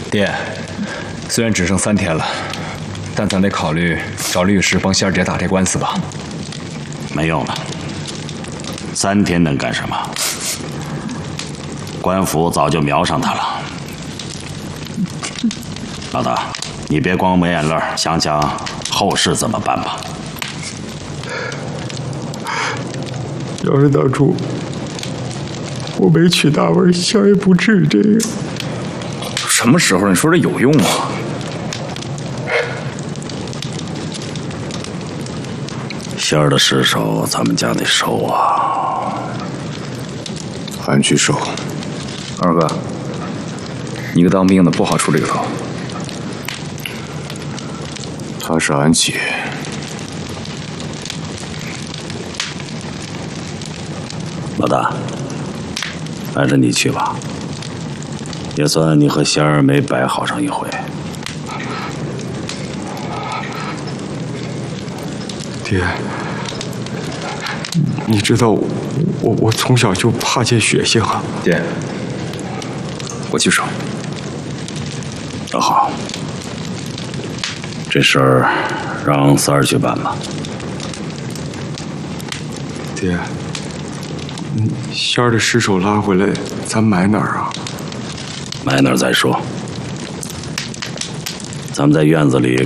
爹，虽然只剩3天了，但咱得考虑找律师帮仙儿姐打这官司吧。 没用了，3天能干什么？官府早就瞄上他了。老大，你别光抹眼泪，想想后事怎么办吧。 要是当初我没娶大文，仙儿也不至于这样。 什么时候你说这有用吗？ 仙儿的尸首咱们家得收啊。 俺去收。 二哥，你个当兵的不好出这个头。 她是俺姐。 老大，还是你去吧，也算你和仙儿没白好上一回。 爹，你知道我从小就怕见血腥啊。 爹，我去收。 那好，这事儿让三儿去办吧。 爹，仙儿的尸首拉回来，咱埋哪儿啊？ 埋哪儿再说。咱们在院子里